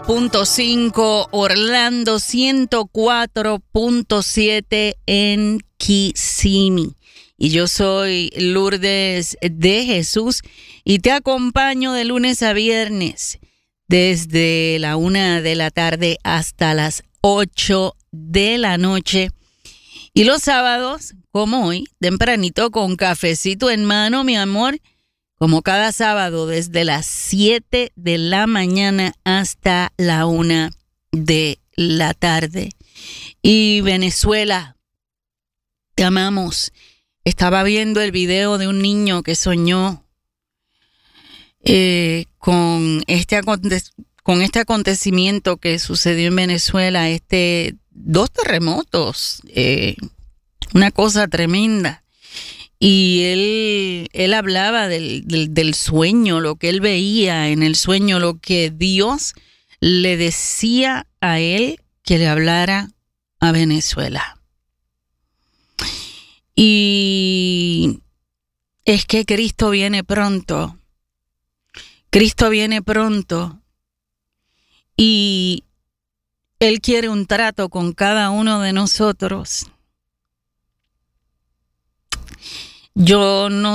104.5 Orlando, 104.7 en Kissimmee. Y yo soy Lourdes de Jesús y te acompaño de lunes a viernes desde la 1 de la tarde hasta las 8 de la noche. Y los sábados, como hoy, tempranito con cafecito en mano, mi amor, como cada sábado desde las 7 de la mañana hasta la 1 de la tarde. Y Venezuela, te amamos. Estaba viendo el video de un niño que soñó con este acontecimiento que sucedió en Venezuela, dos terremotos, una cosa tremenda. Y él hablaba del sueño, lo que él veía en el sueño, lo que Dios le decía a él que le hablara a Venezuela. Y es que Cristo viene pronto. Cristo viene pronto. Y Él quiere un trato con cada uno de nosotros. Yo no